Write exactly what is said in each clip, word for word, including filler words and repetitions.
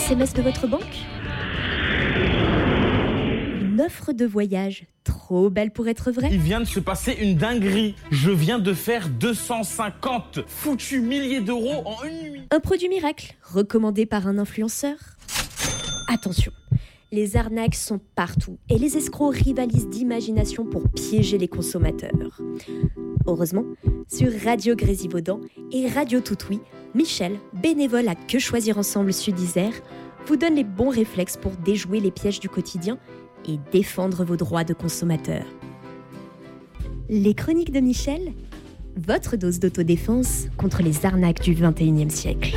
S M S de votre banque ? Une offre de voyage trop belle pour être vraie ? Il vient de se passer une dinguerie. Je viens de faire deux cent cinquante foutus milliers d'euros en une nuit. Un produit miracle recommandé par un influenceur ? Attention, les arnaques sont partout et les escrocs rivalisent d'imagination pour piéger les consommateurs. Heureusement, sur Radio Grésivaudan et Radio Toutoui, Michel, bénévole à Que Choisir Ensemble Sud-Isère, vous donne les bons réflexes pour déjouer les pièges du quotidien et défendre vos droits de consommateur. Les chroniques de Michel, votre dose d'autodéfense contre les arnaques du vingt et unième siècle.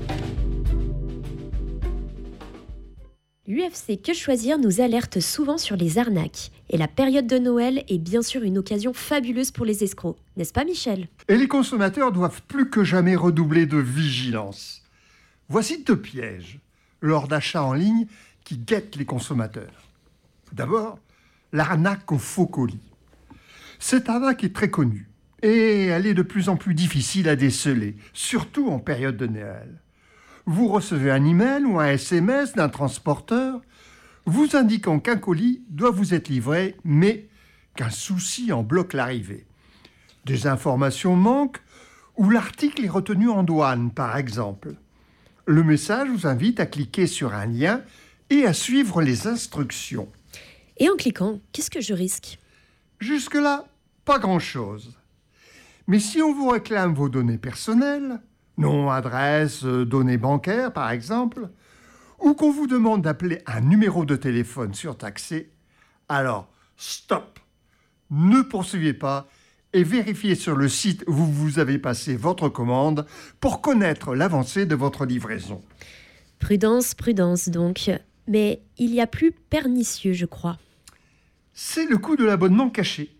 L'U F C Que Choisir nous alerte souvent sur les arnaques. Et la période de Noël est bien sûr une occasion fabuleuse pour les escrocs. N'est-ce pas, Michel ? Et les consommateurs doivent plus que jamais redoubler de vigilance. Voici deux pièges lors d'achats en ligne qui guettent les consommateurs. D'abord, l'arnaque au faux colis. Cette arnaque est très connue et elle est de plus en plus difficile à déceler, surtout en période de Noël. Vous recevez un email ou un S M S d'un transporteur vous indiquant qu'un colis doit vous être livré, mais qu'un souci en bloque l'arrivée. Des informations manquent ou l'article est retenu en douane, par exemple. Le message vous invite à cliquer sur un lien et à suivre les instructions. Et en cliquant, qu'est-ce que je risque ? Jusque-là, pas grand-chose. Mais si on vous réclame vos données personnelles, nom, adresse, données bancaires par exemple, ou qu'on vous demande d'appeler un numéro de téléphone surtaxé, alors stop, ne poursuivez pas et vérifiez sur le site où vous avez passé votre commande pour connaître l'avancée de votre livraison. Prudence, prudence donc. Mais il y a plus pernicieux, je crois. C'est le coût de l'abonnement caché.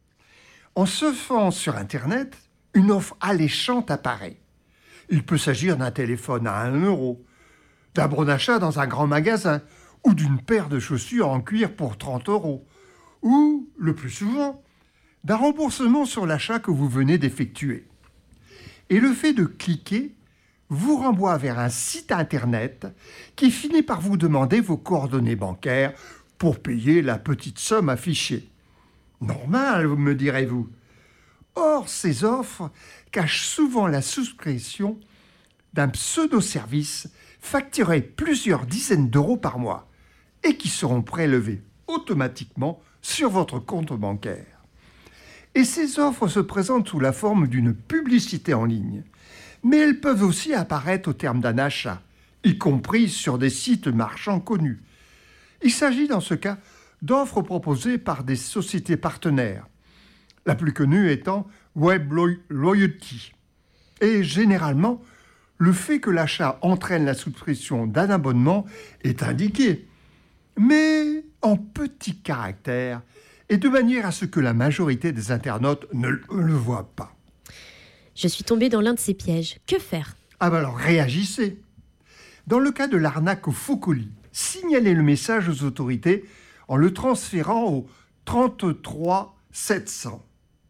En surfant sur Internet, une offre alléchante apparaît. Il peut s'agir d'un téléphone à un euro, d'un bon d'achat dans un grand magasin, ou d'une paire de chaussures en cuir pour trente euros, ou, le plus souvent, d'un remboursement sur l'achat que vous venez d'effectuer. Et le fait de cliquer vous renvoie vers un site Internet qui finit par vous demander vos coordonnées bancaires pour payer la petite somme affichée. Normal, me direz-vous. Or, ces offres cachent souvent la souscription d'un pseudo-service facturé plusieurs dizaines d'euros par mois et qui seront prélevés automatiquement sur votre compte bancaire. Et ces offres se présentent sous la forme d'une publicité en ligne, mais elles peuvent aussi apparaître au terme d'un achat, y compris sur des sites marchands connus. Il s'agit dans ce cas d'offres proposées par des sociétés partenaires, la plus connue étant Web Loyalty. Et généralement, le fait que l'achat entraîne la souscription d'un abonnement est indiqué, mais en petits caractères et de manière à ce que la majorité des internautes ne le voient pas. Je suis tombée dans l'un de ces pièges. Que faire ? Ah ben alors réagissez. Dans le cas de l'arnaque au faux colis, signalez le message aux autorités en le transférant au trente-trois sept cents.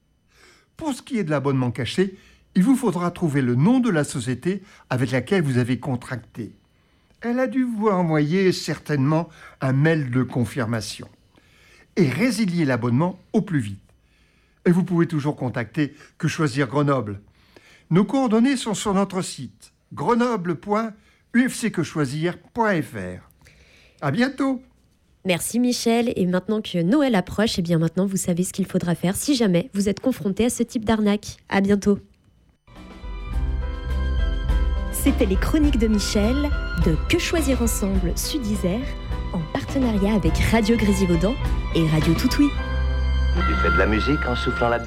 Pour ce qui est de l'abonnement caché, il vous faudra trouver le nom de la société avec laquelle vous avez contracté. Elle a dû vous envoyer certainement un mail de confirmation. Et résilier l'abonnement au plus vite. Et vous pouvez toujours contacter Que Choisir Grenoble. Nos coordonnées sont sur notre site grenoble point u f c que choisir point f r. À bientôt. Merci Michel, et maintenant que Noël approche, et bien maintenant vous savez ce qu'il faudra faire si jamais vous êtes confronté à ce type d'arnaque. À bientôt. C'était les chroniques de Michel de Que Choisir Ensemble Sud-Isère en partenariat avec Radio Grésivaudan et Radio Toutoui. Tu fais de la musique en soufflant là-dedans ?